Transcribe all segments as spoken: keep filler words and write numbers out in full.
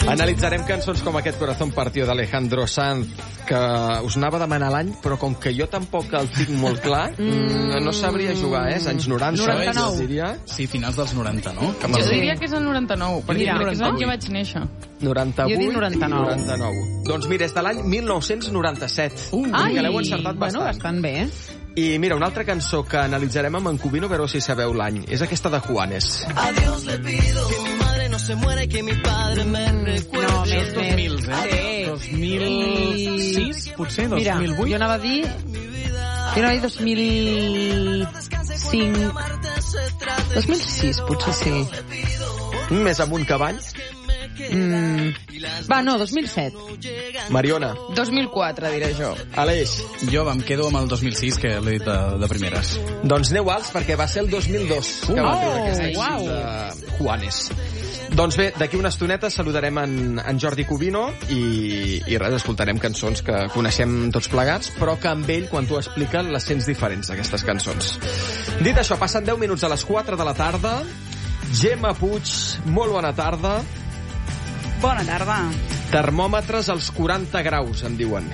Analitzarem cançons com aquest Corazón Partió d'Alejandro Sanz, que us anava a demanar l'any, però com que jo tampoc el tinc molt clar, mm. no sabria jugar, eh? És anys noranta. noranta-nou. Diria. Sí, finals dels noranta, no? Jo sí. diria que és el noranta-nou, perquè Mira, és l'any que vaig néixer. noranta-vuit, jo dic noranta-nou. noranta-nou. Doncs mira, és de l'any mil nou-cents noranta-set. Uh, Ai, que l'heu encertat bastant. Bueno, bastant bé. I mira, una altra cançó que analitzarem amb en Cubino, a veure si sabeu l'any. És aquesta de Juanes. Adiós le pido que mi madre no se muera y que mi padre me recuerde. No, més, dos mil, eh? dos mil sis, potser, dos mil vuit? Mira, jo anava a dir... Jo anava a dir dos mil cinc... dos mil sis, potser sí. Més amunt que avall? Mm. Va, no, dos mil set. Mariona. dos mil quatre, diré jo. Aleix. Jo em quedo amb el dos mil sis, que l'he dit de, de primeres. Doncs aneu alts, perquè va ser el dos mil dos uh, que va treure oh, aquest èxit wow. de Juanes. Doncs bé, d'aquí una estoneta saludarem en, en Jordi Cubino i, i res, escoltarem cançons que coneixem tots plegats, però que amb ell, quan t'ho explica, les sents diferents, aquestes cançons. Dit això, passen deu minuts a les quatre de la tarda. Gemma Puig, molt bona tarda. Bona tarda. Termòmetres als quaranta graus, em diuen.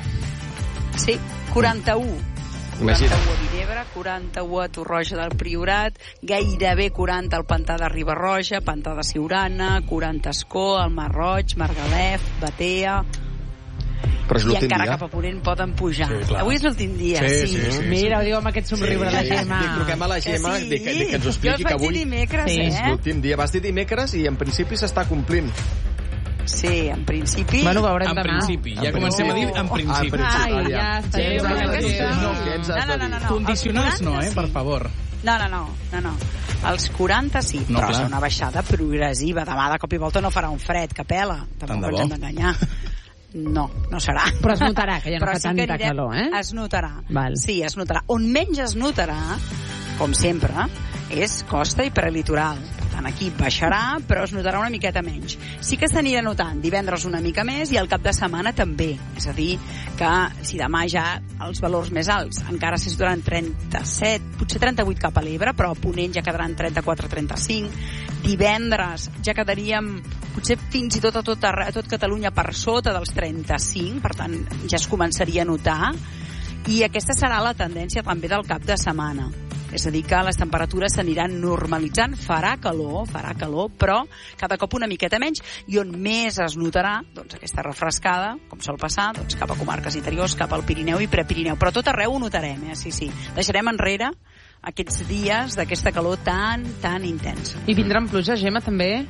Sí, quaranta-u. Imagina. quaranta-u a Vinebre, quaranta-u a Torroja del Priorat, gairebé quaranta al Pantà de Riba-roja, Pantà de Siurana, quaranta a Escó, al Mar Roig, Margalef, Batea... Però és I l'últim encara dia. cap a Ponent poden pujar. Sí, clar. Avui és l'últim dia, Sí, sí. sí, sí, sí. Mira, ho diu amb aquest somriure Sí, de la sí, Gemma. sí. Truquem a la Gemma, Que sí. dic, dic que ens ho Jo expliqui, us que vaig avui dir dimecres, sí, eh? és l'últim dia. Vas dir dimecres i en principi s'està complint. Sí, en principi... Bueno, ho haurem En d'anar. principi, ja comencem a dir en principi. Ai, ja està. Sí, Ja perquè- està. No, què ens has No, no, de no, dir? no, no. Condicionals no, eh, per favor. No, no, no, no, no. Els quaranta sí, No, però clar. és una baixada progressiva. Demà de cop i volta no farà un fred que pela. Tant Tampoc de ens bo. hem d'enganyar. No, no serà. Però es notarà, que ja no Però fa sí que tanta anirem- calor, eh? Es notarà. Val. Sí, es notarà. On menys es notarà, com sempre, és costa i prelitoral. Per tant, aquí baixarà, però es notarà una miqueta menys. Sí que s'anirà notant divendres una mica més i el cap de setmana també. És a dir, que si demà ja els valors més alts encara s'hi notaran trenta-set, potser trenta-vuit cap a l'Ebre, però a Ponent ja quedaran trenta-quatre trenta-cinc. Divendres ja quedaríem potser fins i tot a tot, arre- a tot Catalunya per sota dels trenta-cinc, per tant ja es començaria a notar, i aquesta serà la tendència també del cap de setmana. És a dir, que les temperatures s'aniran normalitzant, farà calor, farà calor, però cada cop una miqueta menys, i on més es notarà doncs, aquesta refrescada, com sol passar, doncs, cap a comarques interiors, cap al Pirineu i Prepirineu. Però tot arreu ho notarem, eh? Sí, sí. Deixarem enrere aquests dies d'aquesta calor tan, tan intensa. I vindran pluja, Gemma, també?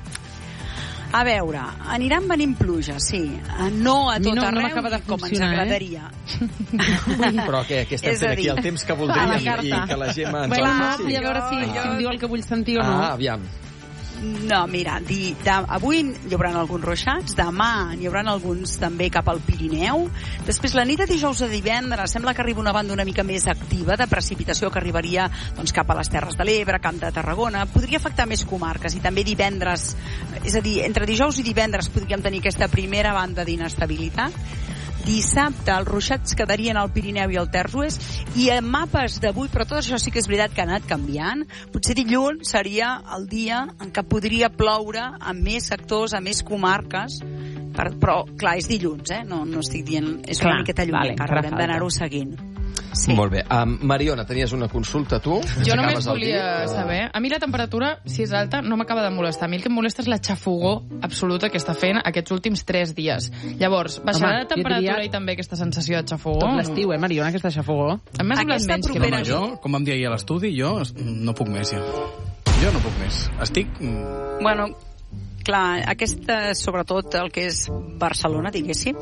A veure, aniran venint pluja, sí. No a A mi tot no- no arreu, m'acaba de com ens funcionar, eh? agradaria. Però què, què estem És a fent aquí? dir- El temps que A la voldríem carta. i que la Gemma ens Bueno, el no, faci. i a veure si, si em diu el que vull sentir o no. Ah, aviam. No, mira, di, de, avui hi haurà alguns ruixats, demà n'hi haurà alguns també cap al Pirineu, després la nit de dijous a divendres sembla que arriba una banda una mica més activa de precipitació que arribaria doncs, cap a les Terres de l'Ebre, Camp de Tarragona, podria afectar més comarques i també divendres, és a dir, entre dijous i divendres podríem tenir aquesta primera banda d'inestabilitat. Dissabte els ruixats quedarien al Pirineu i al Terç Oest, i en mapes d'avui, però tot això sí que és veritat que ha anat canviant, potser dilluns seria el dia en què podria ploure a més sectors, a més comarques, per, però clar, és dilluns, eh? no, no estic dient, és Clar, una miqueta lluny, vale, encara encara haurem falta. d'anar-ho seguint. Sí. Molt bé. Um, Mariona, tenies una consulta, tu? Jo només Acabes el volia dia? saber... A mi la temperatura, si és alta, no m'acaba de molestar. A mi el que em molesta és la xafogó absoluta que està fent aquests últims tres dies. Llavors, baixarà Home, la temperatura diria- i també aquesta sensació de xafogó? Tot l'estiu, eh, Mariona, aquesta xafogó. A mi m'ha semblat Aquesta menys que propera no. Jo, com vam dir ahir a l'estudi, jo no puc més, ja. Jo no puc més. Estic... Bueno, clar, aquesta, sobretot el que és Barcelona, diguéssim,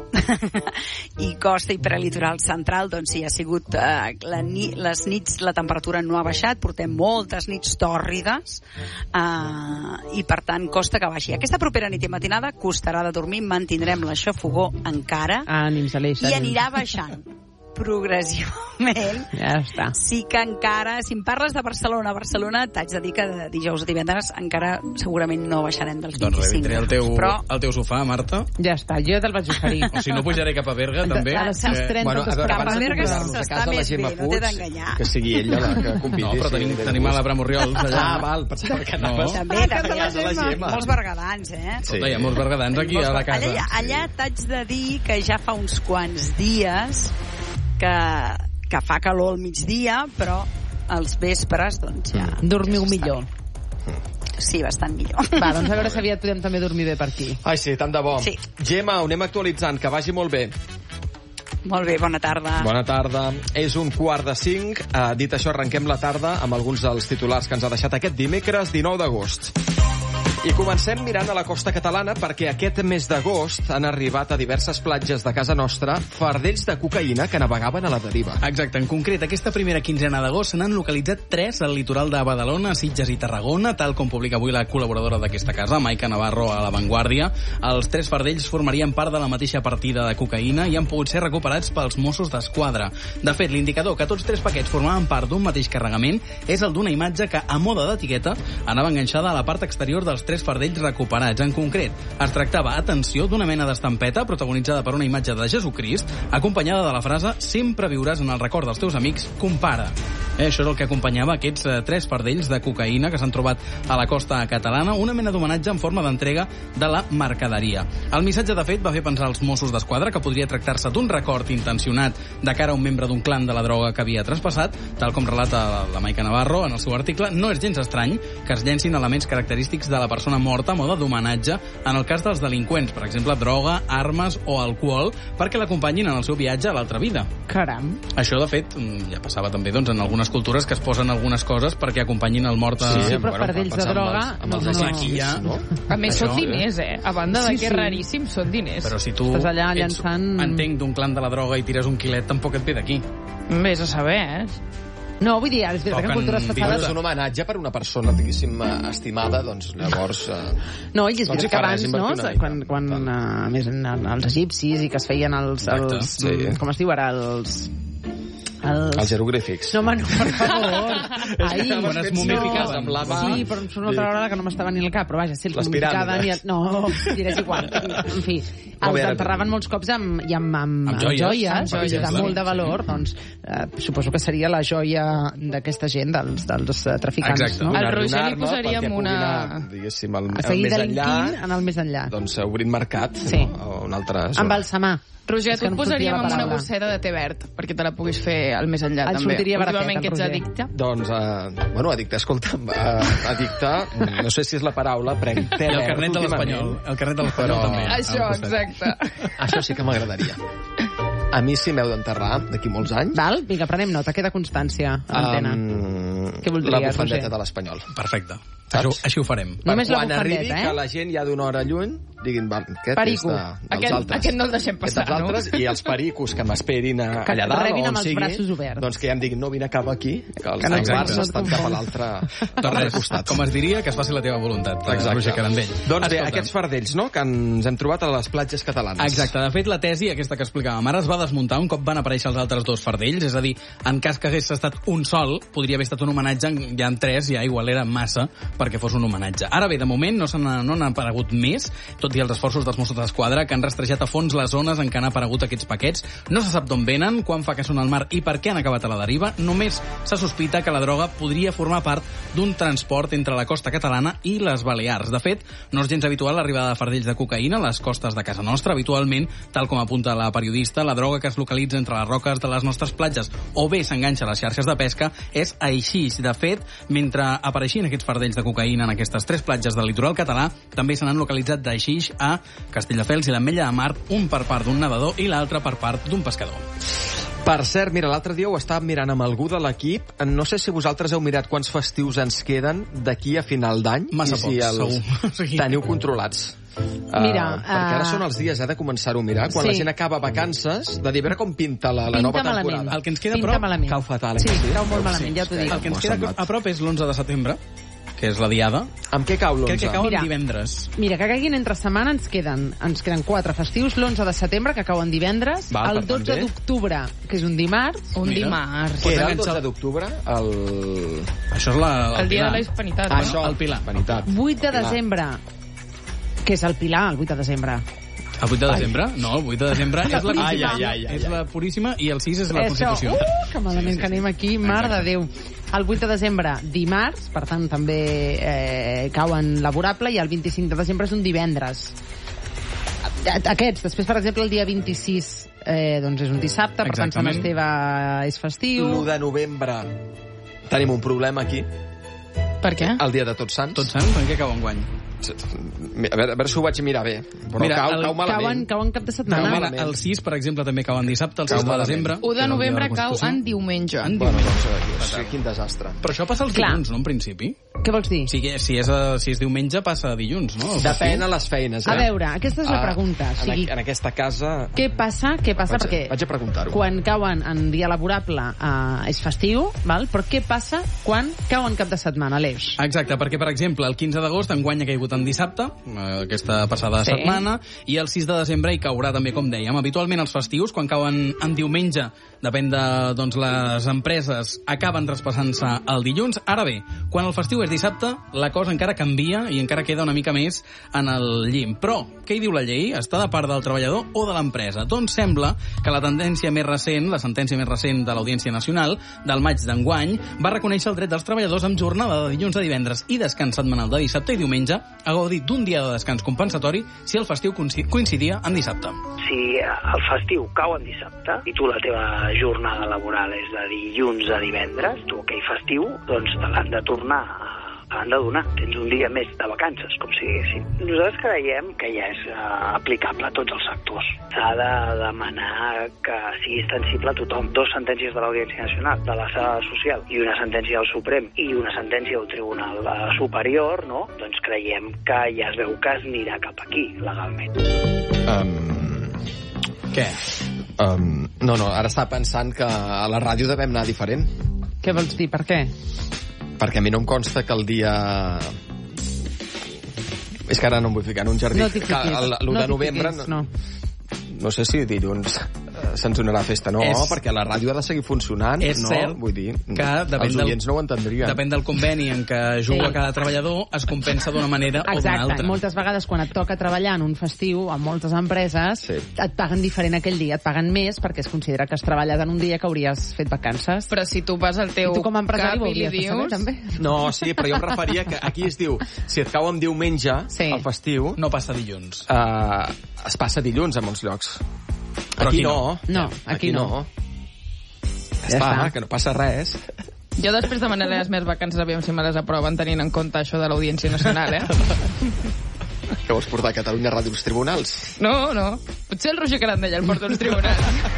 i costa i prelitoral central, doncs sí, ha sigut eh, la ni, les nits, la temperatura no ha baixat, portem moltes nits tòrrides, eh, i per tant costa que baixi. Aquesta propera nit i matinada costarà de dormir, mantindrem la xafogó encara, Ànims, Aleix. i ànims. anirà baixant progressivament. Ja està. Sí que encara, si em parles de Barcelona, Barcelona, t'haig de dir que de dijous a divendres encara segurament no baixarem dels Doncs vint-i-cinc revitré el teu, graus. Però el teu sofà, Marta. Ja està, jo te'l vaig oferir. O si no, pujaré cap a Berga, també. A les sis trenta Bueno, a veure, Cap a abans de Berga posar-nos a s'està casa la més Gemma bé, no t'he Puig, d'enganyar. que sigui ella la que compiti. No, però sí, tenim, de tenim a gust. l'Abra Morriols allà. Ah, val, pensava que No. anaves... també, Ah, també hi ha casa de la Gemma. molts bergadans, eh? Sí. Escolta, hi ha molts bergadans aquí a la casa. Allà, allà t'haig de dir que ja fa uns quants dies que, que fa calor al migdia, però als vespres, doncs ja... Dormiu ja s'està millor. bé. Sí, bastant millor. Va, doncs a veure si aviat podem també dormir bé per aquí. Ai, sí, tant de bo. Sí. Gemma, ho anem actualitzant, que vagi molt bé. Molt bé, bona tarda. Bona tarda. És un quart de cinc. Uh, dit això, arrenquem la tarda amb alguns dels titulars que ens ha deixat aquest dimecres, dinou d'agost. I comencem mirant a la costa catalana perquè aquest mes d'agost han arribat a diverses platges de casa nostra fardells de cocaïna que navegaven a la deriva. Exacte, en concret, aquesta primera quinzena d'agost se n'han localitzat tres al litoral de Badalona, Sitges i Tarragona, tal com publica avui la col·laboradora d'aquesta casa, Maica Navarro, a La Vanguardia. Els tres fardells formarien part de la mateixa partida de cocaïna i han pogut ser recuperats pels Mossos d'Esquadra. De fet, l'indicador que tots tres paquets formaven part d'un mateix carregament és el d'una imatge que, a moda d'etiqueta, anava enganxada a la part exterior dels tres fardells recuperats. En concret, es tractava, atenció, d'una mena d'estampeta protagonitzada per una imatge de Jesucrist, acompanyada de la frase «Sempre viuràs en el record dels teus amics, compara». Eh, això és el que acompanyava aquests eh, tres fardells de cocaïna que s'han trobat a la costa catalana, una mena d'homenatge en forma d'entrega de la mercaderia. El missatge, de fet, va fer pensar als Mossos d'Esquadra que podria tractar-se d'un record intencionat de cara a un membre d'un clan de la droga que havia traspassat, tal com relata la Maica Navarro en el seu article. No és gens estrany que es llencin elements característics de la persona morta a moda d'homenatge en el cas dels delinqüents, per exemple, droga, armes o alcohol, perquè l'acompanyin en el seu viatge a l'altra vida. Caram. Això, de fet, ja passava també doncs, en algunes cultures que es posen algunes coses perquè acompanyin el mort a... Sí, però fardells de droga... Amb els, amb els no, aquí, ja, no? A més, Això, són diners, eh? A banda Sí, de que és sí. raríssim, són diners. Però si tu Estàs allà ets, llançant... entenc, d'un clan de la droga i tires un quilet, tampoc et ve d'aquí. Vés a saber, eh? No, vull dir, és veritat que en Toquen cultures Bueno, passades... és un homenatge per una persona, diguéssim, eh, estimada, doncs llavors... Eh, No, i és doncs hi veritat que faràs abans, no? invertir una mica. Quan, quan uh, a més, en, els egipcis i que es feien els... Exacte, els sí. Com es diu ara? Els... Els... Els jeroglífics. No, home, no, per favor. Ai, quan es momificaven. amb la mà. Sí, però em surt una altra hora que no m'estava ni al cap, però vaja, si els Les momificaven... I piràmides. el... No, diré és igual. En fi, No, bé, els ara- enterraven molts cops amb, i amb, amb, Amb joies, joies, amb joies joies, de clar. molt de valor, doncs eh, suposo que seria la joia d'aquesta gent, dels, dels eh, traficants, Exacte. no? Al Donar-li Roger una li arma posaríem perquè pugui una- anar, diguéssim, al, A al seguir més delinquint enllà, en el més enllà. doncs obrir mercat Sí. no? a una altra zona. Amb el samà. Roger, És tu que et no em sortia posaríem la amb una paraula. bosseta de té verd, perquè te la puguis fer al més enllà, Et també. sortiria baratet, Últimament que en ets Roger. addicte. Doncs, eh, bueno, addicte, escolta'm, eh, addicte, no sé si és la paraula, prenc té I el verd carnet de últimament. l'Espanyol. El carnet de l'Espanyol Però- també. Això, al costat. exacte. Això sí que m'agradaria. A mi si m'heu d'enterrar d'aquí molts anys... Val? Vinga, prenem nota, queda constància a l'antena. Um, Què voldries, la bufandeta Roger? de l'Espanyol. Perfecte. Saps? Això, així ho farem. Només per la quan arribi, bufandeta, eh? que la gent ja d'una hora lluny diguin, val, aquest Perico. és de, dels Aquest- altres. aquest no el deixem passar, Aquest dels altres, I els pericos que m'esperin a- Que allà dalt, rebin o amb on els sigui, braços oberts. doncs que ja em diguin, no, vine cap aquí, que els Que no dels et bars no et estan cap a confon. l'altre Doncs altre res, costat. com es diria, que es faci la teva voluntat, Exacte. Roger Carandell. Doncs bé, Escolta. aquests fardells, no?, que ens hem trobat a les platges catalanes. Exacte, de fet la tesi, aquesta que explicàvem ara, es va desmuntar un cop van aparèixer els altres dos fardells, és a dir, en cas que hagués estat un sol, podria haver estat un homenatge, en- ja en tres ja igual era massa perquè fos un homenatge. Ara bé, de moment no s'han no han aparegut més, tot i els esforços dels Mossos d'Esquadra, que han rastrejat a fons les zones en què han aparegut aquests paquets. No se sap d'on venen, quan fa que són al mar i per què han acabat a la deriva. Només se sospita que la droga podria formar part d'un transport entre la costa catalana i les Balears. De fet, no és gens habitual l'arribada de fardells de cocaïna a les costes de casa nostra. Habitualment, tal com apunta la periodista, la droga que es localitza entre les roques de les nostres platges o bé s'enganxa a les xarxes de pesca és així. De fet, mentre apareixien aquests fardells de cocaïna en aquestes tres platges del litoral català, també se n'han localitzat d'així a Castelldefels i l'Ametlla de Mar, un per part d'un nedador i l'altre per part d'un pescador. Per cert, mira, l'altre dia ho estàvem mirant amb algú de l'equip. No sé si vosaltres heu mirat quants festius ens queden d'aquí a final d'any. Massa i si pocs, els segur. Sí. teniu controlats. Mira, uh, perquè ara uh, són els dies eh, de començar-ho a mirar. Quan sí. la gent acaba vacances, de dir a veure com pinta la, la Pinta nova malament. temporada. El que ens queda a Pinta prop, malament. Cau fatal. Sí, eh? cau molt malament, ja t'ho dic. el que ens M'ho ha queda semblat. a prop és l'onze de setembre, que és la diada. Amb què cau l'onze? Crec que cau Mira. divendres. Mira, que caiguin entre setmana ens queden ens queden quatre festius. L'onze de setembre, que cauen divendres. Val, el dotze també. d'octubre, que és un dimarts. Un Mira. dimarts. Què era el enganxar- dotze d'octubre? El... Això és la, El dia Pilar. de la hispanitat. Ah, no? això, el Pilar. Vanitat. vuit de Pilar. desembre, que és el Pilar, el vuit de desembre. El vuit de desembre? No, el vuit de desembre és la Puríssima. Ai, ai, ai, ai, és la Puríssima i el sis és la Això, Constitució. uh, que malament que anem aquí, mare de Déu. El vuit de desembre, dimarts, per tant també eh, cauen laborable, i el vint-i-cinc de desembre és un divendres. Aquests, després, per exemple, el dia vint-i-sis eh, doncs és un dissabte, per tant Sant Exactament. Esteve és festiu. l'u de novembre tenim un problema aquí, Per què? el dia de Tots Sants. Tots sants, en què cau enguany? A veure, a veure si ho vaig mirar bé, però Mira, cau, el- cau malament. Cauen, cauen cap de No, setmana. mira, malament. el sis, per exemple, també cau en dissabte, el Cau sis de malament. desembre. u de novembre que és el dia cau la en Constitució. diumenge. En Bueno, diumenge. doncs, sí, quin desastre. Però això passa els Clar. dilluns, no, en principi? Què vols dir? O sigui, si és, a, si és diumenge, passa a dilluns, no? El Depèn festiu. a les feines, eh? A veure, aquesta és la Ah, pregunta. O sigui, en, en aquesta casa... què passa? Què passa? Vaig a- Perquè vaig a preguntar-ho. quan cauen en dia laborable eh, és festiu, val? Però què passa quan cauen cap de setmana, Aleix? Exacte, perquè, per exemple, el quinze d'agost enguany ha caigut en dissabte, eh, aquesta passada Sí. setmana, i el sis de desembre hi caurà també, com dèiem. Habitualment els festius, quan cauen en diumenge, depèn de doncs, les empreses, acaben traspassant-se el dilluns. Ara bé, quan el festiu és dissabte, la cosa encara canvia i encara queda una mica més en el llim. Però, què hi diu la llei? Està de part del treballador o de l'empresa? Doncs sembla que la tendència més recent, la sentència més recent de l'Audiència Nacional, del maig d'enguany, va reconèixer el dret dels treballadors amb jornada de dilluns a divendres i descans setmanal de dissabte i diumenge a gaudir d'un dia de descans compensatori si el festiu coincidia en dissabte. Si el festiu cau en dissabte i tu la teva jornada laboral és de dilluns a divendres, tu aquell festiu doncs te l'han de tornar a l'han de donar. Tens un dia més de vacances, com si diguéssim. Nosaltres creiem que ja és uh, aplicable a tots els sectors. S'ha de demanar que sigui extensible a tothom. Dos sentències de l'Audiència Nacional, de la Sala Social, i una sentència del Suprem i una sentència del Tribunal uh, Superior, no? Doncs creiem que ja es veu que es anirà cap aquí, legalment. Um, Què? um, no, no, ara estava pensant que a la ràdio devem anar diferent. Què vols dir? Per què? Perquè a mi no em consta que el dia... És que ara no em vull ficar en un jardí. No t'hi Que fiquis. el- l'u no de t'hi novembre... fiquis, no. No sé si dilluns eh, se'ns donarà festa. No, És- perquè la ràdio ha de seguir funcionant. És no? cert Vull dir, que depèn els del- oients no ho entendrien. Depèn del conveni en què juga Sí. cada treballador, es compensa d'una manera o d'una Exacte, altra. moltes vegades quan et toca treballar en un festiu, a moltes empreses, Sí. et paguen diferent aquell dia, et paguen més perquè es considera que has treballat en un dia que hauries fet vacances. Però si tu vas al teu I tu com a empresari cap ho i li hauries de saber, dius... també. No, sí, però jo em referia que aquí es diu, si et cau en diumenge, Sí. el festiu, No passa dilluns. eh, es passa dilluns a molts llocs. Però aquí aquí no. No, aquí no. Ja Ja està, està. que no passa res. Jo després demanaré les meves vacances, aviam si me les aproven tenint en compte això de l'Audiència Nacional, eh? Que vols portar a Catalunya Ràdio als tribunals? No, no. Potser el Roger Carandella el porta als tribunals.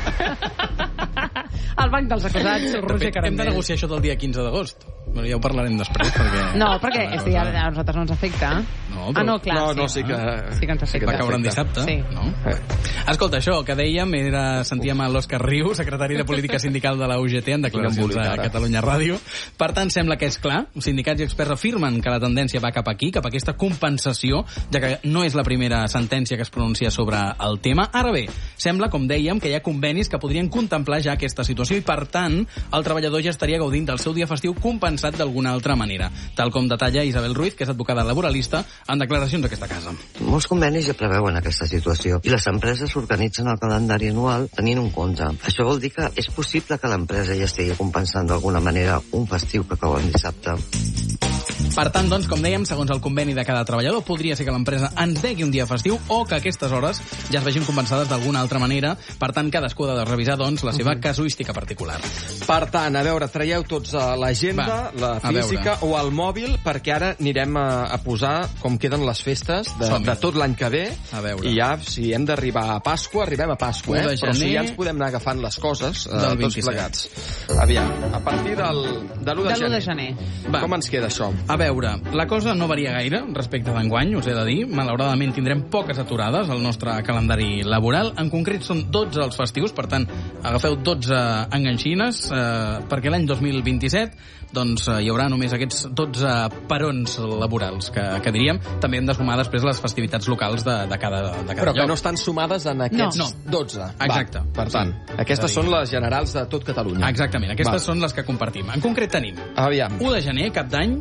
El banc dels acusats, De Roger fet, hem de Carandell. negociar això del dia quinze d'agost. Bueno, ja ho parlarem després, perquè... No, perquè este dia a nosaltres no ens afecta. No, Ah, però- no, clar. no, no, sí. sí que... Sí que ens afecta. Va caure en dissabte, Sí. no? Escolta, això que dèiem, era, sentíem a l'Òscar Riu, secretari de Política Sindical de la U G T, en declaracions Quin embolic, a ara. Catalunya Ràdio. Per tant, sembla que és clar. Sindicats i experts afirmen que la tendència va cap aquí, cap a aquesta compensació, ja que no és la primera sentència que es pronuncia sobre el tema. Ara bé, sembla, com dèiem, que hi ha convenis que podrien contemplar ja aquesta situació i, per tant, el treballador ja estaria gaudint del seu dia festiu compensat d'alguna altra manera, tal com detalla Isabel Ruiz, que és advocada laboralista, en declaracions a aquesta casa. Molts convenis ja preveuen aquesta situació i les empreses organitzen el calendari anual tenint en compte. Això vol dir que és possible que l'empresa ja estigui compensant d'alguna manera un festiu que cau en dissabte. Per tant, doncs, com dèiem, segons el conveni de cada treballador, podria ser que l'empresa ens degui un dia festiu o que aquestes hores ja es vegin compensades d'alguna altra manera. Per tant, cadascú ha de revisar, doncs, la seva casuística particular. Per tant, a veure, traieu tots a l'agenda, Va, la a física o al mòbil, perquè ara anirem a, a posar com queden les festes de, Som-hi. de tot l'any que ve. A veure. I ja, si hem d'arribar a Pasqua, arribem a Pasqua, u eh? de Però si gener ja ens podem anar agafant les coses, eh, del tots vint-i-set. plegats. Aviam, a partir del, de l'u de, De l'u gener. de gener. Va. Com ens queda això? A veure, la cosa no varia gaire respecte d'enguany, us he de dir. Malauradament tindrem poques aturades al nostre calendari laboral. En concret són dotze els festius, per tant, agafeu dotze enganxines, eh, perquè l'any dos mil vint-i-set doncs, hi haurà només aquests dotze parons laborals, que, que diríem. També hem de sumar després les festivitats locals de, de cada, de cada Però lloc. que no estan sumades en aquests no. dotze. Exacte. Va, per tant, sí. aquestes són les generals de tot Catalunya. Exactament, aquestes Va. són les que compartim. En concret tenim Aviam. u de gener, cap d'any,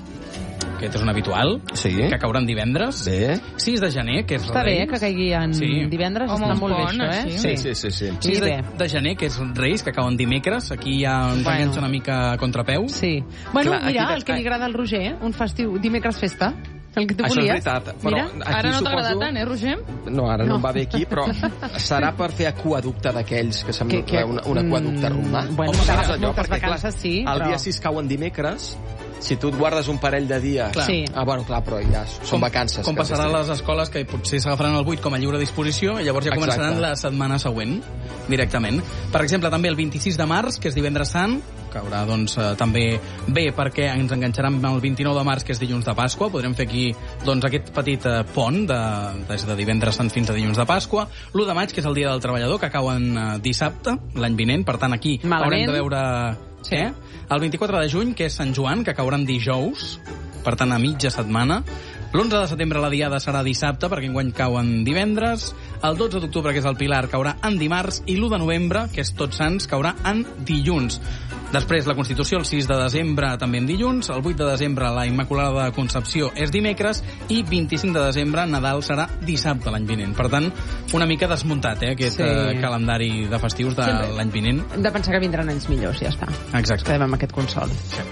aquest és un habitual, sí. que caurà en divendres. Bé. sis de gener, que és Està Reis. bé que caigui en Sí. divendres, Home, està un molt bé pont, això, eh? així. Sí, sí, sí. sí. sis de, bé. de gener, que és Reis, que cauen dimecres. Aquí ja ens Bueno. enganxa una mica a contrapeu. Sí. Bueno, Clar, mira, aquí- el que li agrada al Roger, un festiu, dimecres festa, el que tu Això volies. és veritat, però Mira. aquí Ara no t'agrada suposo... tant, eh, Roger? No, ara no. No. em va bé aquí, però serà per fer aquaducte d'aquells que sembla Que- que- un, un aquaducte mm, romà. bueno, Home, saps saps allò? moltes Perquè, clar, vacances, sí, el però- dia sis cauen dimecres, si tu et guardes un parell de dies... Clar. Sí. Ah, bueno, clar, però ja són vacances. Com que passarà a s'estiren. les escoles, que potser s'agafaran el vuit com a lliure disposició, i llavors ja Exacte. començaran la setmana següent, directament. Per exemple, també el vint-i-sis de març, que és divendres sant, caurà doncs, eh, també bé perquè ens enganxaran amb el vint-i-nou de març, que és dilluns de Pasqua. Podrem fer aquí doncs, aquest petit eh, pont de, des de divendres sant fins a dilluns de Pasqua. l'u de maig, que és el dia del treballador, que cau en eh, dissabte, l'any vinent. Per tant, aquí Malament. haurem de veure... Sí. Eh? El vint-i-quatre de juny, que és Sant Joan, que caurà en dijous, per tant, a mitja setmana. L'onze de setembre la diada serà dissabte, perquè enguany cau en divendres. El dotze d'octubre, que és el Pilar, caurà en dimarts. I l'u de novembre, que és Tots Sants, caurà en dilluns. Després, la Constitució, el sis de desembre, també en dilluns. El vuit de desembre, la Immaculada Concepció, és dimecres. I vint-i-cinc de desembre, Nadal, serà dissabte l'any vinent. Per tant, una mica desmuntat, eh, aquest Sí. eh, calendari de festius de Sempre. l'any vinent. Hem de pensar que vindran anys millors, ja està. Exacte. Quedem amb aquest consol.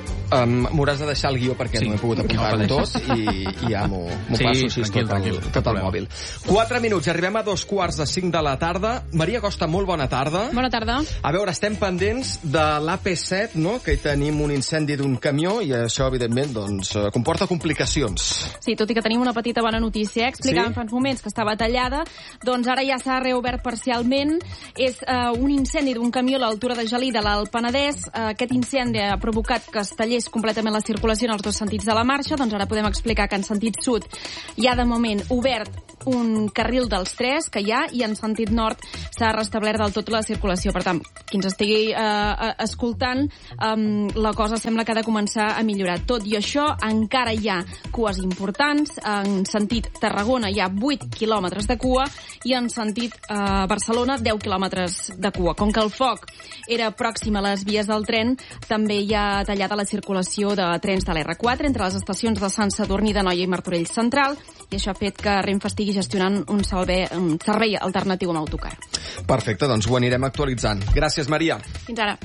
Um, M'hauràs de deixar el guió perquè Sí. no he pogut apuntar-ho No, tot i, i ja m'ho m'ho Sí, passo així tranquil, tot, el, tranquil, tot cap el problema. mòbil. Quatre minuts, arribem a dos quarts de cinc de la tarda. Maria Costa, molt bona tarda. Bona tarda. A veure, estem pendents de l'A P set, no?, que hi tenim un incendi d'un camió i això, evidentment, doncs, eh, comporta complicacions. Sí, tot i que tenim una petita bona notícia. Explicàvem Sí? fa uns moments que estava tallada, doncs ara ja s'ha reobert parcialment. És eh, un incendi d'un camió a l'altura de Gelida, al Penedès. Eh, aquest incendi ha provocat que es tallés completament la circulació en els dos sentits de la marxa. Doncs ara podem explicar que en sentit sud hi ha de moment obert un carril dels tres que hi ha, i en sentit nord s'ha restablert del tot la circulació. Per tant, qui ens estigui eh, escoltant, eh, la cosa sembla que ha de començar a millorar. Tot i això, encara hi ha cues importants. En sentit Tarragona hi ha vuit quilòmetres de cua i en sentit eh, Barcelona deu quilòmetres de cua. Com que el foc era pròxim a les vies del tren, també hi ha tallada la circulació de trens de l'R quatre entre les estacions de Sant Sadurní d'Anoia i Martorell Central, i això ha fet que Renfe estigui gestionant un, salve, un servei alternatiu amb autocar. Perfecte, doncs ho anirem actualitzant. Gràcies, Maria. Fins ara.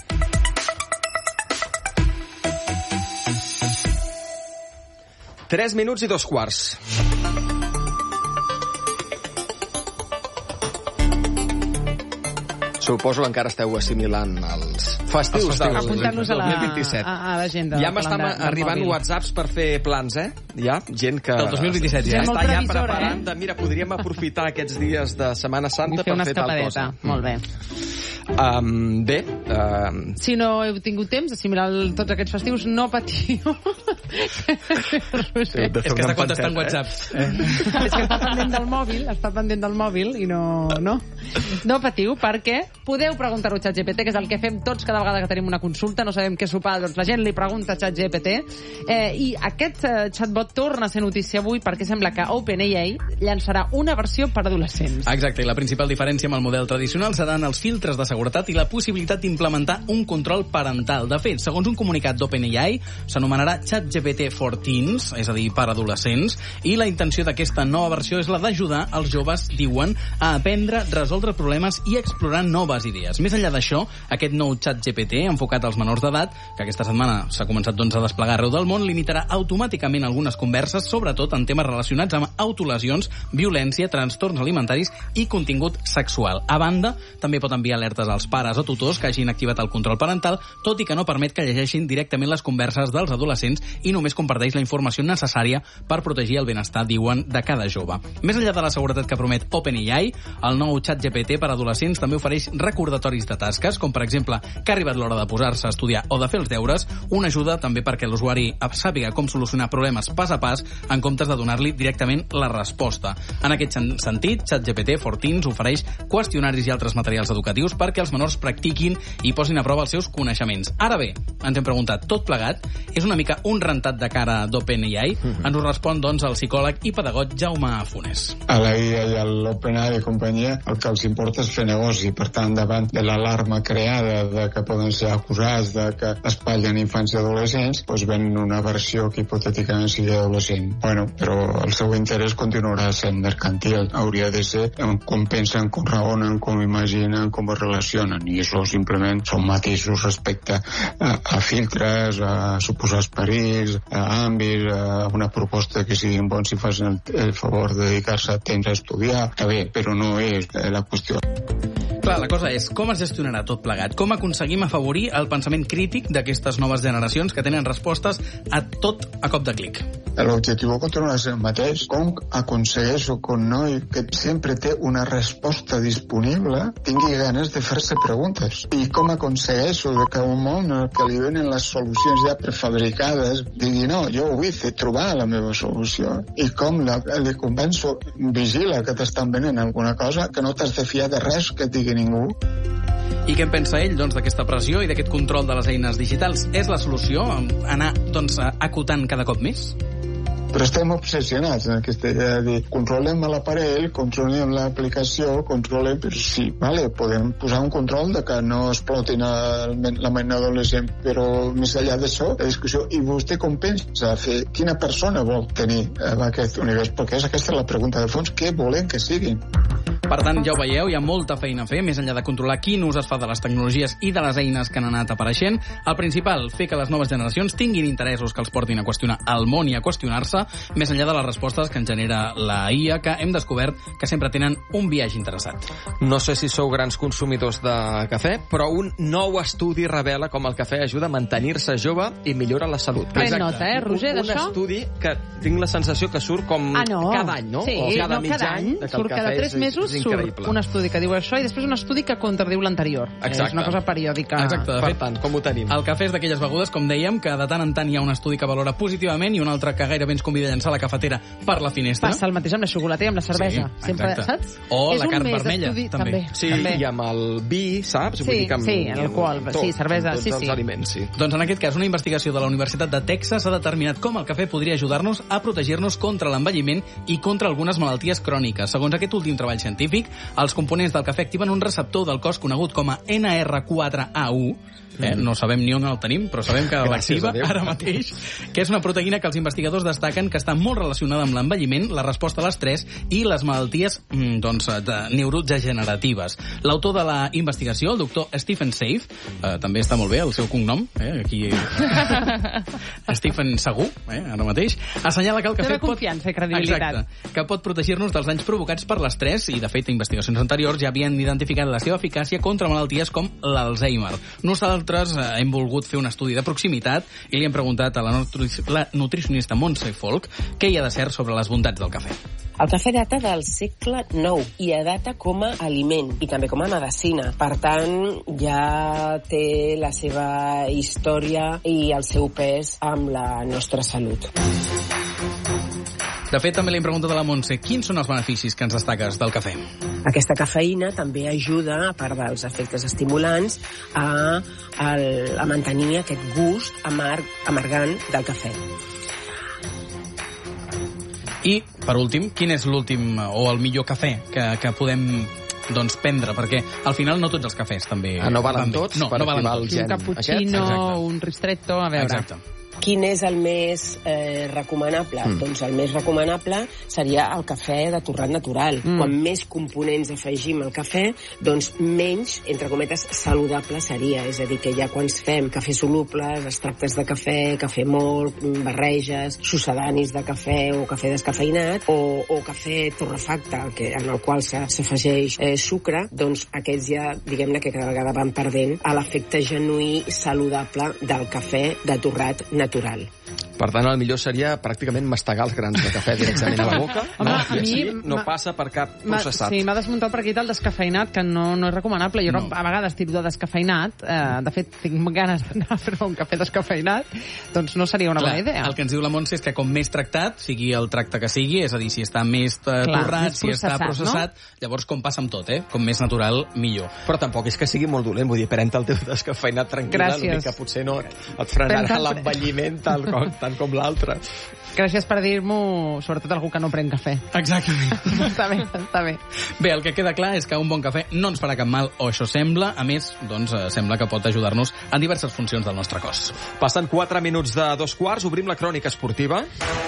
Tres minuts i dos quarts. Suposo que encara esteu assimilant els festius, Els festius. del Apuntant-los a la- dos mil vint-i-set. a- a l'agenda Ja del m'estan calendari del arribant mòbil. whatsapps per fer plans, eh? Ja, gent que... Del dos mil vint-i-set, ja. ja. Gent molt Està ja previsora, preparant eh? de, mira, podríem aprofitar aquests dies de Setmana Santa Vull fer per una fer tal cosa. escapadeta. Molt bé. Um, bé, um, Si no heu tingut temps d'assimilar el- tots aquests festius, no patiu. Sí, de fer És que una està contestant empanteta, WhatsApp. És que està pendent del mòbil, està pendent del mòbil i no... No, no patiu, perquè podeu preguntar-ho a ChatGPT, que és el que fem tots cada vegada que tenim una consulta, no sabem què sopar, doncs la gent li pregunta a ChatGPT. Eh, I aquest eh, chatbot torna a ser notícia avui perquè sembla que OpenAI llançarà una versió per adolescents. Exacte, i la principal diferència amb el model tradicional seran els filtres de seguretat i la possibilitat d'implementar un control parental. De fet, segons un comunicat d'OpenAI, s'anomenarà ChatGPT for Teens, és a dir, per adolescents, i la intenció d'aquesta nova versió és la d'ajudar els joves, diuen, a aprendre, resoldre problemes i explorar noves idees. Més enllà d'això, aquest nou ChatGPT, enfocat als menors d'edat, que aquesta setmana s'ha començat doncs, a desplegar arreu del món, limitarà automàticament algunes converses, sobretot en temes relacionats amb autolesions, violència, trastorns alimentaris i contingut sexual. A banda, també pot enviar alertes mestres, als pares o tutors que hagin activat el control parental, tot i que no permet que llegeixin directament les converses dels adolescents i només comparteix la informació necessària per protegir el benestar, diuen, de cada jove. Més enllà de la seguretat que promet OpenAI, el nou ChatGPT per adolescents també ofereix recordatoris de tasques, com per exemple que ha arribat l'hora de posar-se a estudiar o de fer els deures, una ajuda també perquè l'usuari sàpiga com solucionar problemes pas a pas en comptes de donar-li directament la resposta. En aquest sentit, ChatGPT for Teens ofereix qüestionaris i altres materials educatius perquè els menors practiquin i posin a prova els seus coneixements. Ara bé, ens hem preguntat, tot plegat és una mica un rentat de cara d'OpenAI? Mm-hmm. Ens ho respon, doncs, el psicòleg i pedagog Jaume Funes. A la I A i a l'OpenAI i companyia el que els importa és fer negoci. Per tant, davant de l'alarma creada de que poden ser acusats de que espatllen infants i adolescents, doncs ven una versió que hipotèticament sigui adolescent. Bueno, però el seu interès continuarà sent mercantil. Hauria de ser com pensen, com raonen, com imaginen, com es relacionen. I això simplement són matisos respecte a, a filtres, a suposats perills, a àmbits, a una proposta que siguin bons si facin el, el favor de dedicar-se a temps a estudiar. Està bé, però no és la qüestió. Clar, la cosa és com es gestionarà tot plegat, com aconseguim afavorir el pensament crític d'aquestes noves generacions que tenen respostes a tot a cop de clic. L'objectiu continua sent el mateix. Com aconsegueixo que un noi que sempre té una resposta disponible tingui ganes de fer-se preguntes? I com aconsegueixo que un món en què li venen les solucions ja prefabricades digui no, jo ho vull fer, trobar la meva solució? I com la, li convenço, vigila que t'estan venent alguna cosa, que no t'has de fiar de res que et digui ningú. I què en pensa ell, doncs, d'aquesta pressió i d'aquest control de les eines digitals? És la solució anar, doncs, acotant cada cop més? Però estem obsessionats en aquesta idea de dir controlem l'aparell, controlem l'aplicació, controlem... Però sí, vale, podem posar un control de que no explotin el, la ment adolescent, però més enllà d'això, la discussió, i vostè com pensa fer? Quina persona vol tenir en aquest univers? Perquè és aquesta la pregunta de fons, què volen que siguin? Per tant, ja ho veieu, hi ha molta feina a fer, més enllà de controlar quin ús es fa de les tecnologies i de les eines que han anat apareixent. El principal, fer que les noves generacions tinguin interessos que els portin a qüestionar el món i a qüestionar-se, més enllà de les respostes que ens genera la I A, que hem descobert que sempre tenen un viatge interessat. No sé si sou grans consumidors de cafè, però un nou estudi revela com el cafè ajuda a mantenir-se jove i millora la salut. Pren nota, eh, Roger, d'això? Un estudi que tinc la sensació que surt com ah, no. cada any, no? Sí, o cada no, mig cada any, any, surt cada tres mesos surt un estudi que diu això i després un estudi que contradiu l'anterior. És una cosa periòdica. Exacte, de per fet, tant, com ho tenim? El cafè és d'aquelles begudes, com dèiem, que de tant en tant hi ha un estudi que valora positivament i un altre que gairebé ens convida a llançar la cafetera per la finestra. Passa el mateix amb la xocolata i amb la cervesa. Sí, sempre, exacte. saps? O és la carn vermella, estudi... també. també. Sí, també. i amb el vi, saps? Sí, Vull dir que amb, sí, alcohol, tot, sí, cervesa, tots sí, els sí. aliments, sí. Doncs en aquest cas, una investigació de la Universitat de Texas ha determinat com el cafè podria ajudar-nos a protegir-nos contra l'envelliment i contra algunes malalties cròniques. Segons aquest últim treball científic, els components del cafè activen un receptor del cos conegut com a N R quatre A u, eh? no sabem ni on el tenim, però sabem que l'activa ara mateix, que és una proteïna que els investigadors destaquen que està molt relacionada amb l'envelliment, la resposta a l'estrès i les malalties doncs, de neurodegeneratives. L'autor de la investigació, el doctor Stephen Safe, eh, també està molt bé el seu cognom, eh? aquí Stephen Segur, eh? ara mateix, assenyala que el cafè pot... confiança i credibilitat. Exacte, que pot protegir-nos dels danys provocats per l'estrès i, de fet, investigacions anteriors ja havien identificat la seva eficàcia contra malalties com l'Alzheimer. Nosaltres eh, hem volgut fer un estudi de proximitat i li hem preguntat a la, nutri la nutricionista Montse Folk què hi ha de cert sobre les bondats del cafè. El cafè data del segle nou i data com a aliment i també com a medicina. Per tant, ja té la seva història i el seu pes amb la nostra salut. De fet, també li hem preguntat a la Montse quins són els beneficis que ens destaques del cafè. Aquesta cafeïna també ajuda, a part dels efectes estimulants, a, a, a mantenir aquest gust amarg, amargant del cafè. I, per últim, quin és l'últim o el millor cafè que, que podem doncs, prendre? Perquè al final no tots els cafès també... Ah, no valen tots? No, per no valen tots. Un cappuccino, un ristretto, a veure... Exacte. quin és el més eh, recomanable? Mm. Doncs el més recomanable seria el cafè de torrat natural. Mm. Quan més components afegim al cafè, doncs menys, entre cometes, saludable seria. És a dir, que ja quan fem cafè solubles, extractes de cafè, cafè mòlt, barreges, succedanis de cafè o cafè descafeïnat, o, o cafè torrefacte, que, en el qual s'afegeix eh, sucre, doncs aquests ja, diguem-ne, que cada vegada van perdent a l'efecte genuí saludable del cafè de torrat natural. Per tant, el millor seria pràcticament mastegar els grans de cafè directament a la boca. Home, no, a mi així no passa per cap processat. Sí, m'ha desmuntat per aquí el descafeïnat, que no, no és recomanable. Jo no. a vegades tiro de descafeïnat. Eh, de fet, tinc ganes d'anar a fer un cafè descafeïnat. Doncs no seria una Clar, bona idea. El que ens diu la Montse és que com més tractat, sigui el tracte que sigui, és a dir, si està més eh, Clar, torrat, més si està processat, no? llavors com passa amb tot, eh? Com més natural, millor. Però tampoc és que sigui molt dolent, vull dir, pren-te el teu descafeïnat tranquil·la, l'únic que potser no et frenarà l'envelliment tant com, tant com l'altre. Gràcies per dir-m'ho, sobretot algú que no pren cafè. Exactament. Està bé, està bé. Bé, el que queda clar és que un bon cafè no ens farà cap mal, o això sembla. A més, doncs, sembla que pot ajudar-nos en diverses funcions del nostre cos. Passen quatre minuts de dos quarts, obrim la crònica esportiva.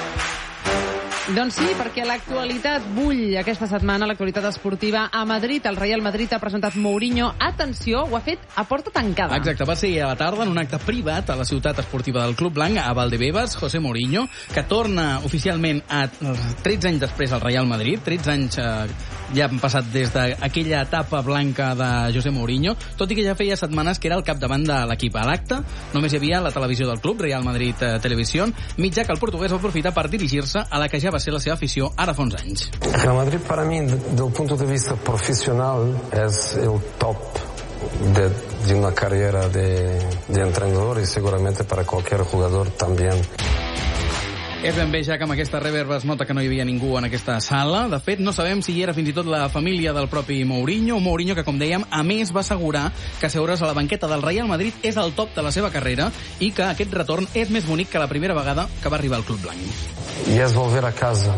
Doncs sí, perquè l'actualitat bull aquesta setmana, l'actualitat esportiva a Madrid. El Real Madrid ha presentat Mourinho. Atenció, ho ha fet a porta tancada. Exacte, va ser a la tarda en un acte privat a la ciutat esportiva del Club Blanc, a Valdebebas, José Mourinho, que torna oficialment a tretze anys després al Real Madrid. tretze anys eh, ja han passat des d'aquella etapa blanca de José Mourinho, tot i que ja feia setmanes que era al capdavant de l'equip. A l'acte només hi havia la televisió del club, Real Madrid eh, Televisió, mitjà que el portuguès va aprofitar per dirigir-se a la que ja va ser la seva afició ara fa uns anys. Real Madrid para mí, del punto de vista profesional, es el top de, de una carrera de, de entrenador y seguramente para cualquier jugador también. És ben bé, ja que amb aquesta reverb es nota que no hi havia ningú en aquesta sala. De fet, no sabem si hi era fins i tot la família del propi Mourinho. Un Mourinho que, com dèiem, a més va assegurar que seure's a la banqueta del Real Madrid és el top de la seva carrera i que aquest retorn és més bonic que la primera vegada que va arribar al Club Blanc. Y es volver a casa.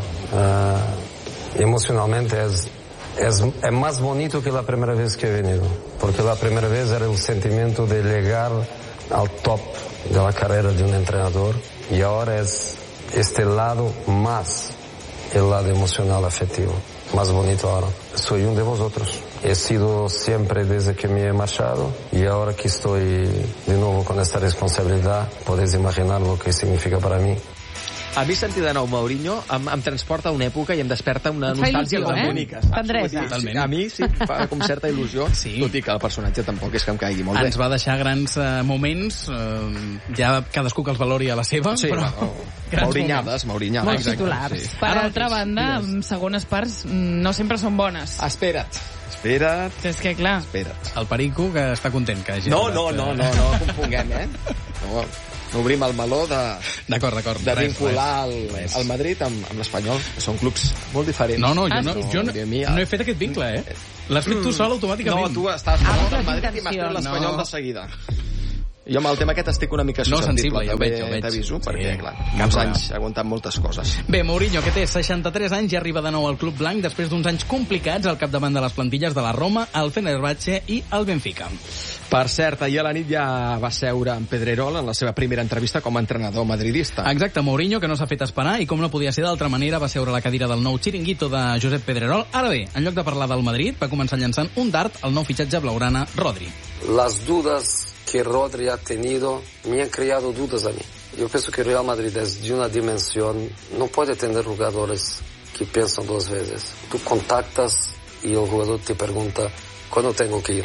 Uh, emocionalmente es, es, es más bonito que la primera vez que he venido. Porque la primera vez era el sentimiento de llegar al top de la carrera de un entrenador. Y ahora es este lado más, el lado emocional afectivo, más bonito ahora. Soy uno de vosotros. He sido siempre desde que me he marchado y ahora que estoy de nuevo con esta responsabilidad, podéis imaginar lo que significa para mí. A mi sentir de nou Mourinho em, em transporta a una època i em desperta una et fa nostàlgia il·lusió, molt eh? bonica. Tendresa. Sí, a mi sí, fa com certa il·lusió, sí. Tot i que el personatge tampoc és que em caigui molt Ens bé. va deixar grans uh, moments, uh, ja cadascú que els valori a la seva, Sí, però... no, maurinyades, maurinyades. Molts titulars. Sí. Per altra banda, amb segones parts no sempre són bones. Espera't. Espera't. És que, clar... Espera't. El Perico, que està content que hagi... No, no, no, no, no confonguem, eh? No, no obrim el meló de, d'acord, d'acord, de res, vincular res, el, res. el Madrid amb, amb l'Espanyol, que són clubs molt diferents. No, no, jo, Ah, no, sí? jo no, mi, no he fet aquest vincle, eh? L'has fet tu sol automàticament. No, tu estàs Ah, molt les al Madrid i m'has tret intencions. l'Espanyol No. de seguida. Jo amb el tema aquest estic una mica No, susceptible, sensible, ja ho també veig, ja ho veig. t'aviso, Sí, perquè, clar, cap molts problema. anys ha aguantat moltes coses. Bé, Mourinho, que té seixanta-tres anys, ja arriba de nou al Club Blanc després d'uns anys complicats al capdavant de les plantilles de la Roma, el Fenerbahce i el Benfica. Per cert, ahir a la nit ja va seure en Pedrerol en la seva primera entrevista com a entrenador madridista. Exacte, Mourinho, que no s'ha fet esperar i com no podia ser d'altra manera va seure a la cadira del nou xiringuito de Josep Pedrerol. Ara bé, en lloc de parlar del Madrid, va començar llançant un dart al nou fitxatge blaugrana, Rodri. Las dudas que Rodri ha tenido me han creado dudas a mí. Yo pienso que Real Madrid es de una dimensión, no puede tener jugadores que piensan dos veces. Tú contactas y el jugador te pregunta ¿cuándo tengo que ir?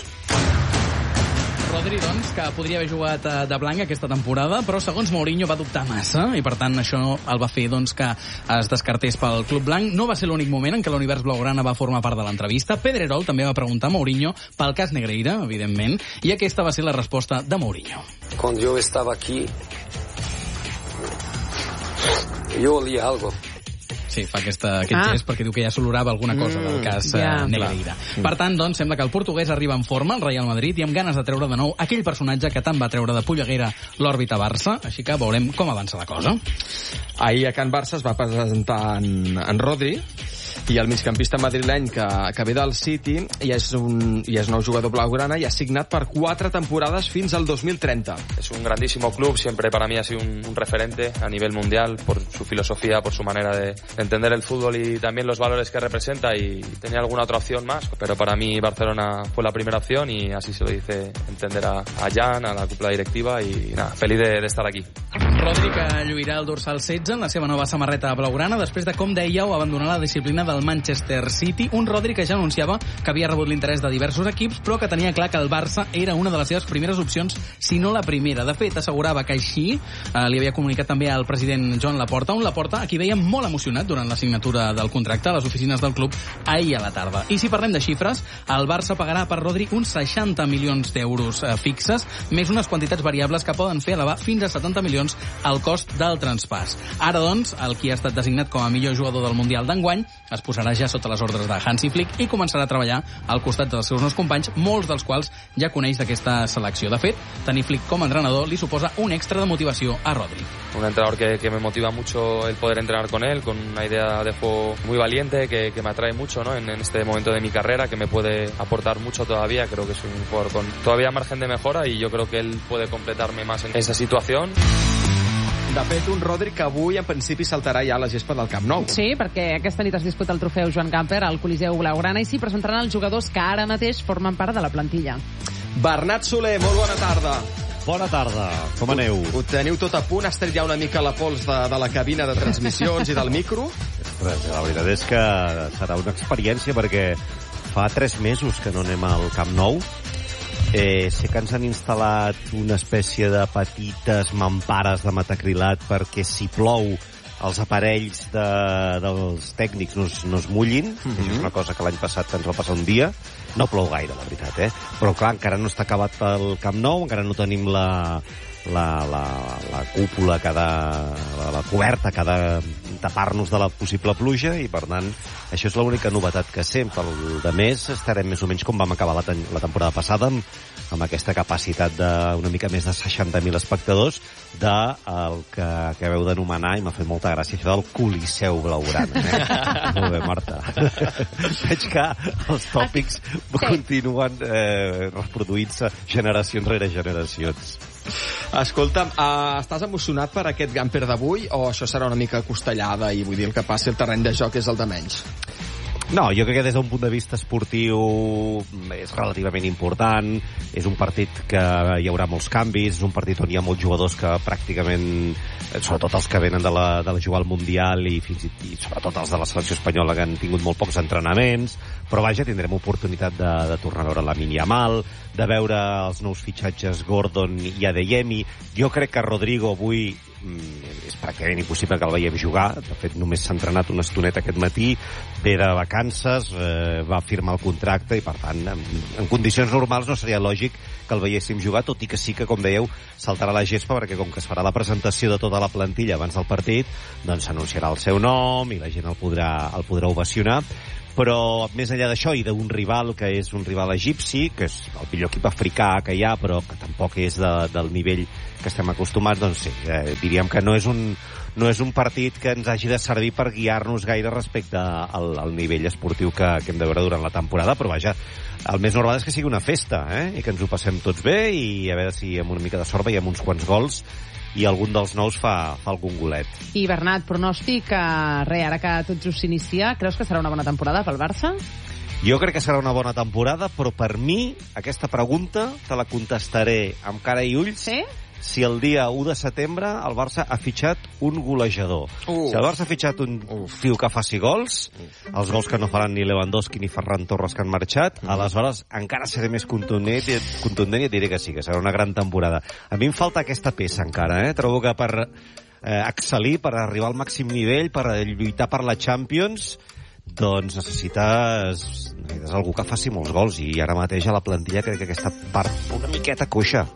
Rodri, doncs, que podria haver jugat eh, de blanc aquesta temporada, però segons Mourinho va dubtar massa i per tant això el va fer doncs, que es descartés pel Club Blanc. No va ser l'únic moment en què l'univers blaugrana va formar part de l'entrevista. Pedrerol també va preguntar a Mourinho pel cas Negreira, evidentment, i aquesta va ser la resposta de Mourinho. Cuando yo estaba aquí, yo olía algo. Sí, fa aquesta, aquest Ah. gest perquè diu que ja s'olorava alguna cosa del cas ja. uh, Negreira. Per tant, doncs, sembla que el portuguès arriba en forma al Real Madrid i amb ganes de treure de nou aquell personatge que tant va treure de polleguera l'òrbita Barça, així que veurem com avança la cosa. Ahir a Can Barça es va presentar en, en Rodri I el migcampista madrileny que, que ve del City ja és un ja és nou jugador blaugrana i ha signat per quatre temporades fins al dos mil trenta. Es un grandísimo club, siempre para mí ha sido un, un referente a nivel mundial por su filosofía, por su manera de, de entender el fútbol y también los valores que representa, y tenía alguna otra opción más, pero para mí Barcelona fue la primera opción y así se lo dice entender a, a Jan, a la cúpula directiva, y nada, feliz de, de estar aquí. Rodri, que lluirà el dorsal setze en la seva nova samarreta blaugrana després de, com dèieu, abandonar la disciplina del Manchester City. Un Rodri que ja anunciava que havia rebut l'interès de diversos equips, però que tenia clar que el Barça era una de les seves primeres opcions, si no la primera. De fet, assegurava que així eh, li havia comunicat també al president Joan Laporta, un Laporta a qui veia molt emocionat durant la signatura del contracte a les oficines del club ahir a la tarda. I si parlem de xifres, el Barça pagarà per Rodri uns seixanta milions d'euros eh, fixes, més unes quantitats variables que poden fer elevar fins a setanta milions el cost del traspàs. Ara, doncs, el qui ha estat designat com a millor jugador del Mundial d'enguany es posarà ja sota les ordres de Hansi Flick i començarà a treballar al costat dels seus nous companys, molts dels quals ja coneix d'aquesta selecció. De fet, tenir Flick com a entrenador li suposa un extra de motivació a Rodri. Un entrenador que, que me motiva mucho el poder entrenar con él, con una idea de juego muy valiente, que, que me atrae mucho, ¿no? en, en este momento de mi carrera, que me puede aportar mucho todavía. Creo que es un jugador con todavía margen de mejora y yo creo que él puede completarme más en esa situación. De fet, un Rodri que avui, en principi, saltarà ja a la gespa del Camp Nou. Sí, perquè aquesta nit es disputa el trofeu Joan Gamper al Coliseu Blaugrana i s'hi presentaran els jugadors que ara mateix formen part de la plantilla. Bernat Soler, molt bona tarda. Bona tarda, com aneu? Ho teniu tot a punt? Has tret ja una mica la pols de, de la cabina de transmissions i del micro? Ostres, la veritat és que serà una experiència perquè fa tres mesos que no anem al Camp Nou. Eh, sé que ens han instal·lat una espècie de petites mampares de metacrilat perquè si plou els aparells de, dels tècnics no es, no es mullin. Mm-hmm. Això és una cosa que l'any passat ens va passar un dia. No plou gaire, la veritat, eh? Però clar, encara no està acabat pel Camp Nou, encara no tenim la, la, la, la cúpula que ha de, la, la coberta que ha de tapar-nos de la possible pluja i, per tant, això és l'única novetat que sé. Pel de més estarem més o menys com vam acabar la, la temporada passada, amb, amb aquesta capacitat d'una mica més de seixanta mil espectadors del que acabeu d'anomenar, i m'ha fet molta gràcia això del Coliseu Blaugrana. Eh? Molt bé, Marta. Veig que els tòpics sí. continuen eh, reproduint-se generacions rere generacions. Escolta'm, uh, estàs emocionat per aquest Gamper d'avui o això serà una mica costellada i vull dir el que passi el terreny de joc és el de menys? No, jo crec que des d'un punt de vista esportiu és relativament important, és un partit que hi haurà molts canvis, és un partit on hi ha molts jugadors que pràcticament, sobretot els que venen de la, de la jugar al Mundial i, fins i, i sobretot els de la selecció espanyola que han tingut molt pocs entrenaments, però vaja, tindrem oportunitat de, de tornar a veure Lamine Yamal, de veure els nous fitxatges Gordon i Adeyemi. Jo crec que Rodrigo avui és pràcticament impossible que el veiem jugar. De fet, només s'ha entrenat una estoneta aquest matí, ve de vacances, eh, va firmar el contracte i, per tant, en, en condicions normals no seria lògic que el veiéssim jugar, tot i que sí que, com dèieu, saltarà la gespa perquè com que es farà la presentació de tota la plantilla abans del partit, doncs s'anunciarà el seu nom i la gent el podrà, el podrà ovacionar. Però més enllà d'això i d'un rival que és un rival egipci, que és el millor equip africà que hi ha, però que tampoc és de, del nivell que estem acostumats, doncs sí, eh, diríem que no és un no és un partit que ens hagi de servir per guiar-nos gaire respecte al, al nivell esportiu que, que hem de veure durant la temporada, però vaja, el més normal és que sigui una festa, eh? I que ens ho passem tots bé i a veure si amb una mica de sort veiem uns quants gols i algun dels nous fa, fa algun golet. I Bernat, pronòstic, eh, re, ara que tot just s'inicia, creus que serà una bona temporada pel Barça? Jo crec que serà una bona temporada, però per mi aquesta pregunta te la contestaré amb cara i ulls sí? si el dia u de setembre el Barça ha fitxat un golejador. Uh. Si el Barça ha fitxat un uh. tio que faci gols, els gols que no faran ni Lewandowski ni Ferran Torres que han marxat, uh. aleshores encara seré més contundent, contundent i et diré que sí, que serà una gran temporada. A mi em falta aquesta peça encara, eh? Trobo que per eh, excel·lir, per arribar al màxim nivell, per lluitar per la Champions, doncs necessites, necessites algú que faci molts gols i ara mateix a la plantilla crec que aquesta part una miqueta coixa.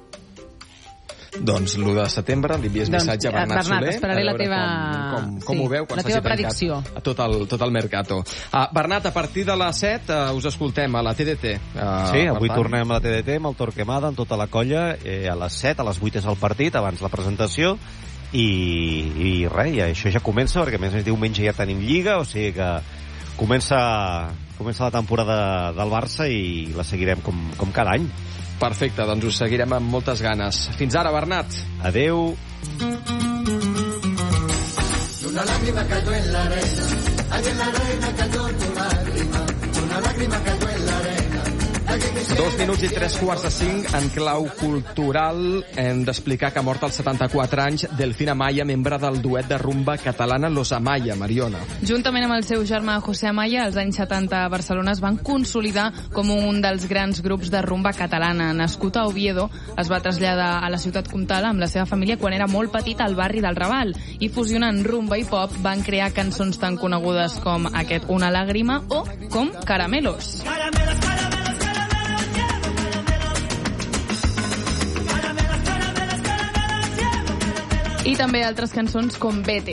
Doncs l'u de setembre li envies doncs, missatge a Bernat, Bernat Soler esperaré la teva... com, com, com sí, ho veu quan la teva predicció a tot el, tot el mercato. Uh, Bernat, a partir de les set uh, us escoltem a la T D T. Uh, sí, avui tornem a la T D T amb el Torquemada, amb tota la colla, eh, a les set, a les vuit és el partit, abans la presentació, i, i res, ja, això ja comença, perquè a més diumenge ja tenim Lliga, o sigui que comença, comença la temporada del Barça i la seguirem com, com cada any. Perfecte, doncs us seguirem amb moltes ganes. Fins ara, Bernat. Adeu. Una lágrima cayó en la arena, allí en la arena cayó tu lágrima, una lágrima cayó en la arena. Dos minuts i tres quarts de cinc en clau cultural. Hem d'explicar que ha mort als setanta-quatre anys Delfín Amaya, membre del duet de rumba catalana Los Amaya, Mariona. Juntament amb el seu germà José Amaya, als anys setanta a Barcelona es van consolidar com un dels grans grups de rumba catalana. Nascut a Oviedo, es va traslladar a la ciutat comtal amb la seva família quan era molt petit al barri del Raval, i fusionant rumba i pop van crear cançons tan conegudes com aquest Una Lágrima o com Caramelos. Caramelos, caramelos. I també altres cançons com Vete.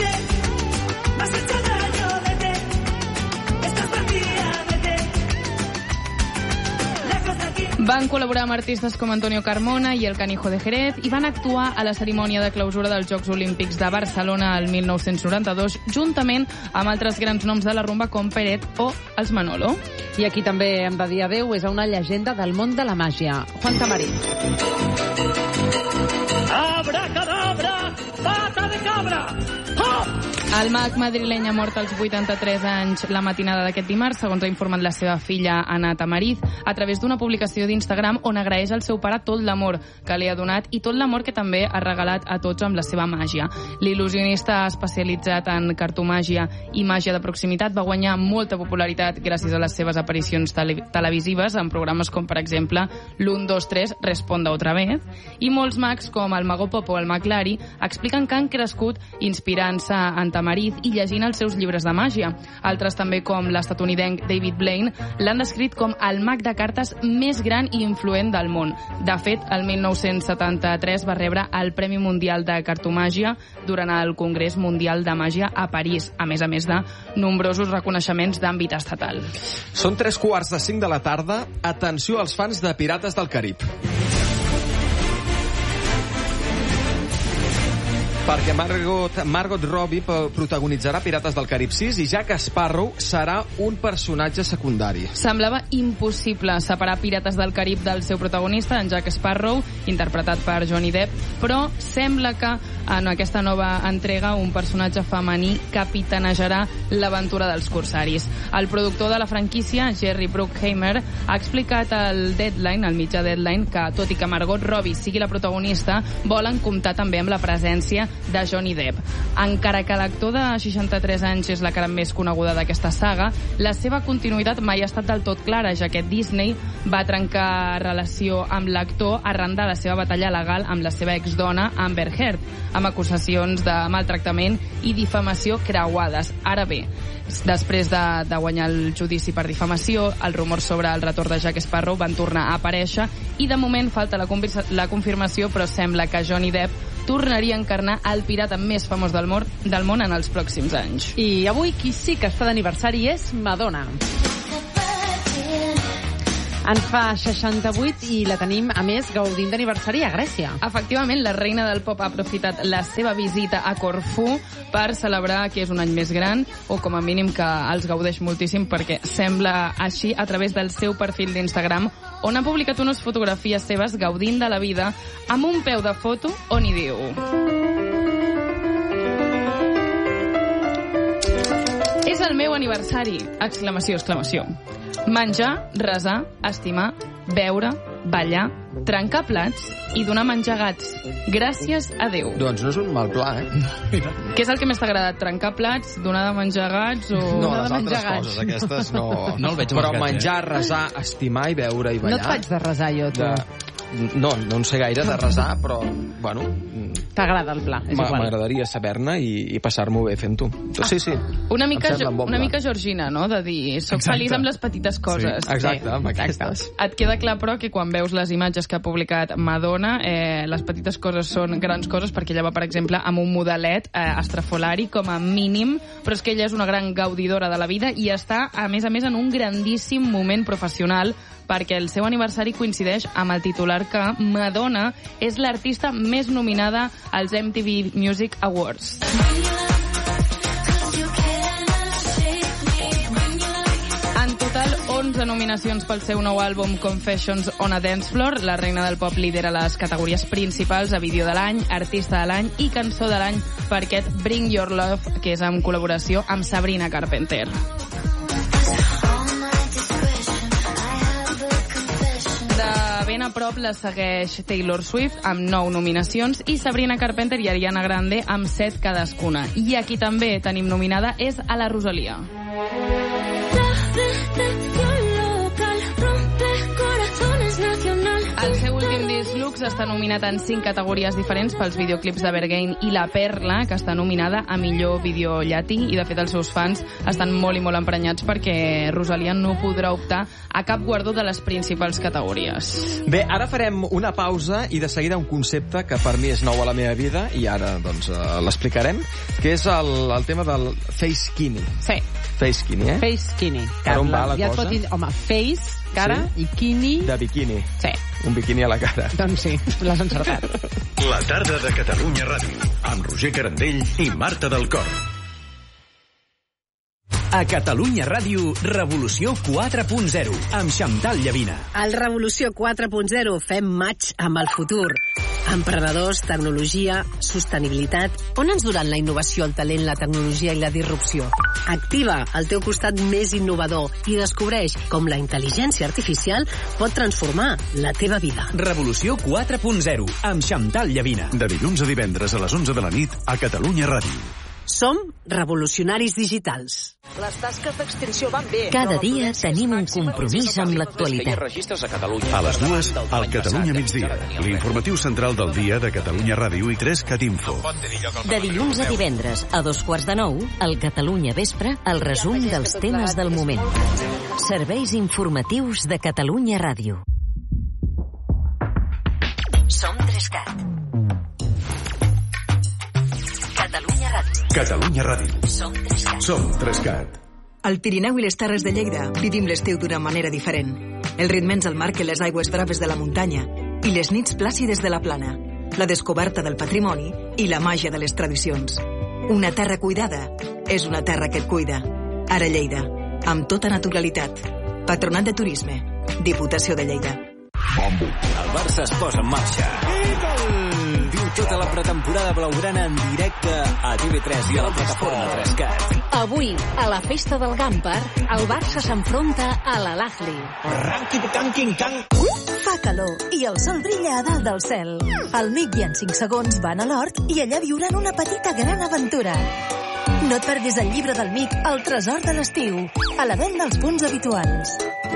Van col·laborar amb artistes com Antonio Carmona i el Canijo de Jerez i van actuar a la cerimònia de clausura dels Jocs Olímpics de Barcelona el mil nou-cents noranta-dos, juntament amb altres grans noms de la rumba com Peret o els Manolo. I aquí també hem de dir adeu, és a una llegenda del món de la màgia, Juan Tamarit. Abracadabra, pata de cabra. ¡Oh! El mag madrileny ha mort als vuitanta-tres anys la matinada d'aquest dimarts, segons ha informat la seva filla Ana Tamariz, a través d'una publicació d'Instagram on agraeix al seu pare tot l'amor que li ha donat i tot l'amor que també ha regalat a tots amb la seva màgia. L'il·lusionista especialitzat en cartomàgia i màgia de proximitat va guanyar molta popularitat gràcies a les seves aparicions tele televisives en programes com, per exemple, l'un, dos, tres, Responda otra vez, i molts mags com el Mago Pop o el Mag Lari expliquen que han crescut inspirant-se en Tamariz i llegint els seus llibres de màgia. Altres també, com l'estatunidenc David Blaine, l'han descrit com el mag de cartes més gran i influent del món. De fet, el mil nou-cents setanta-tres va rebre el Premi Mundial de Cartomàgia durant el Congrés Mundial de Màgia a París, a més a més de nombrosos reconeixements d'àmbit estatal. Són tres quarts de cinc de la tarda. Atenció als fans de Pirates del Carib. Perquè Margot, Margot Robbie protagonitzarà Pirates del Carib sis i Jack Sparrow serà un personatge secundari. Semblava impossible separar Pirates del Carib del seu protagonista, en Jack Sparrow, interpretat per Johnny Depp, però sembla que en aquesta nova entrega un personatge femení capitanejarà l'aventura dels corsaris. El productor de la franquícia, Jerry Bruckheimer, ha explicat al Deadline, al mitjà Deadline, que tot i que Margot Robbie sigui la protagonista, volen comptar també amb la presència de Johnny Depp. Encara que l'actor de seixanta-tres anys és la cara més coneguda d'aquesta saga, la seva continuïtat mai ha estat del tot clara, ja que Disney va trencar relació amb l'actor arran de la seva batalla legal amb la seva exdona Amber Heard, amb acusacions de maltractament i difamació creuades. Ara bé, després de, de guanyar el judici per difamació, els rumors sobre el retorn de Jack Sparrow van tornar a aparèixer i de moment falta la, la confirmació, però sembla que Johnny Depp tornaria a encarnar el pirata més famós del món, del món en els pròxims anys. I avui qui sí que està d'aniversari és Madonna. En fa seixanta-vuit i la tenim, a més, gaudint d'aniversari a Grècia. Efectivament, la reina del pop ha aprofitat la seva visita a Corfú per celebrar que és un any més gran, o com a mínim que els gaudeix moltíssim, perquè sembla així a través del seu perfil d'Instagram, on ha publicat unes fotografies seves gaudint de la vida amb un peu de foto on hi diu: és el meu aniversari! Exclamació, exclamació. Menjar, resar, estimar, beure, ballar, trencar plats i donar menjar gats. Gràcies a Déu. Doncs no és un mal pla, eh? Què és el que més t'ha agradat? Trencar plats, donar de menjar gats o... No, les altres coses, aquestes no... No el veig Però gats, menjar, eh? resar, estimar i beure i ballar... No et faig de resar, jo, tu. De... No, no en sé gaire de resar, però, bueno... T'agrada el pla, és igual. M'agradaria saber-ne i, i passar-m'ho bé fent-ho. Sí, sí. Una mica, bon una pla. mica Georgina, no?, de dir, soc Exacte. feliç amb les petites coses. Sí, exacte, amb aquestes. Et queda clar, però, que quan veus les imatges que ha publicat Madonna, eh, les petites coses són grans coses, perquè ella va, per exemple, amb un modelet eh, estrafolari, com a mínim, però és que ella és una gran gaudidora de la vida i està, a més a més, en un grandíssim moment professional, perquè el seu aniversari coincideix amb el titular que Madonna és l'artista més nominada als M T V Music Awards. onze nominacions pel seu nou àlbum Confessions on a Dance Floor. La reina del pop lidera les categories principals a vídeo de l'any, artista de l'any i cançó de l'any per aquest Bring Your Love, que és en col·laboració amb Sabrina Carpenter. De ben a prop la segueix Taylor Swift amb nou nominacions i Sabrina Carpenter i Ariana Grande amb set cadascuna. I aquí també tenim nominada és a la Rosalía. El seu últim disc Lux està nominat en cinc categories diferents pels videoclips de Berghain i La Perla, que està nominada a millor vídeo llatí, i de fet els seus fans estan molt i molt emprenyats perquè Rosalía no podrà optar a cap guardó de les principals categories. Bé, ara farem una pausa i de seguida un concepte que per mi és nou a la meva vida i ara doncs l'explicarem, que és el, el tema del face skinny. Sí. Face skinny, eh? Face skinny. Per on va la ja cosa? Pot dir, home, face, cara, sí? I kini... De biquini. Sí. Un biquini a la cara. Doncs sí, l'has encertat. La tarda de Catalunya Ràdio, amb Roger Carandell i Marta del Cor. A Catalunya Ràdio, Revolució quatre punt zero, amb Xantal Llavina. Al Revolució quatre punt zero fem match amb el futur. Emprenedors, tecnologia, sostenibilitat. On ens duran la innovació, el talent, la tecnologia i la disrupció? Activa el teu costat més innovador i descobreix com la intel·ligència artificial pot transformar la teva vida. Revolució quatre punt zero, amb Xantal Llavina. De dilluns a divendres a les onze de la nit a Catalunya Ràdio. Som revolucionaris digitals. Les tasques d'extinció van bé. Cada dia tenim un compromís amb l'actualitat. A les dues, al Catalunya Migdia, l'informatiu central del dia de Catalunya Ràdio i tres cat info. De dilluns a divendres, a dos quarts de nou, al Catalunya Vespre, el resum dels temes del moment. Serveis informatius de Catalunya Ràdio. Som tres cat. Catalunya Ràdio. Catalunya Ràdio. Som tres cat. Som tres cat. Al Pirineu i les Terres de Lleida vivim l'estiu d'una manera diferent. El ritme ens el marquen les aigües braves de la muntanya i les nits plàcides de la plana, la descoberta del patrimoni i la màgia de les tradicions. Una terra cuidada és una terra que et cuida. Ara Lleida, amb tota naturalitat. Patronat de Turisme, Diputació de Lleida. El Barça es posa en marxa. Viu tota la pretemporada blaugrana en directe a T V tres i a la plataforma tres cat. Avui, a la festa del Gampar, el Barça s'enfronta a l'Al-Ahly. Fa calor i el sol brilla a dalt del cel. El Mic i en cinc segons van a l'hort i allà viuran una petita gran aventura. No et perdis el llibre del Mic, El tresor de l'estiu, a la venda als punts habituals.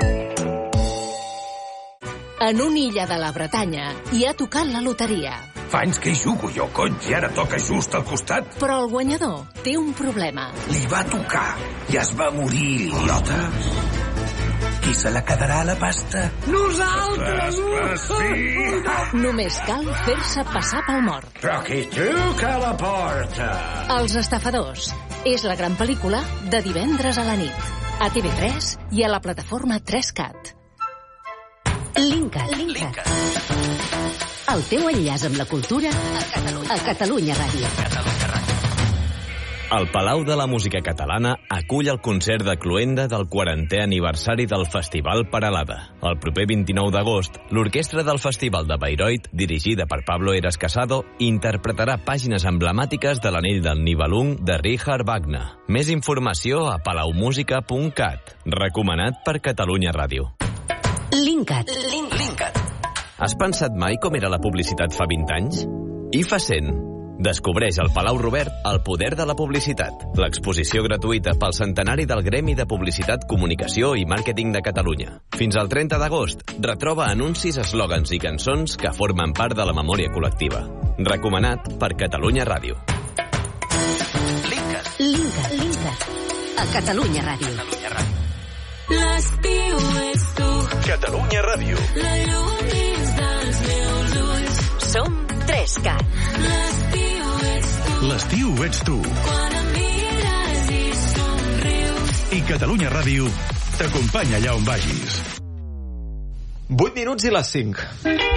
En una illa de la Bretanya hi ha tocat la loteria. Fa anys que hi jugo jo, cony, i ara toca just al costat. Però el guanyador té un problema. Li va tocar i es va morir, idiota. Qui se la quedarà a la pasta? Nosaltres! Sí. Només cal fer-se passar pel mort. Però qui truca a la porta? Els estafadors. És la gran pel·lícula de divendres a la nit. A T V tres i a la plataforma tres cat. Linkat. Linkat. El teu enllaç amb la cultura a Catalunya, a Catalunya Ràdio. El Palau de la Música Catalana acull el concert de cloenda del quarantè aniversari del Festival Peralada. El proper vint-i-nou d'agost, l'orquestra del Festival de Bayreuth, dirigida per Pablo Eras Casado, interpretarà pàgines emblemàtiques de l'Anell del Nibelung de Richard Wagner. Més informació a palaumusica punt cat. Recomanat per Catalunya Ràdio. Linkat. Linkat. Has pensat mai com era la publicitat fa vint anys? I fa cent. Descobreix al Palau Robert el poder de la publicitat. L'exposició gratuïta pel centenari del Gremi de Publicitat, Comunicació i Màrqueting de Catalunya. Fins al trenta d'agost, retroba anuncis, eslògans i cançons que formen part de la memòria col·lectiva. Recomanat per Catalunya Ràdio. Linkat. Linkat. Linkat. A Catalunya Ràdio. Catalunya Ràdio. L'estiu ets tu. Catalunya Ràdio. La llum dins dels meus ulls. Som tres cat. L'estiu ets tu. L'estiu ets tu. Quan em mires i somrius. I Catalunya Ràdio t'acompanya allà on vagis. vuit minuts i les cinc.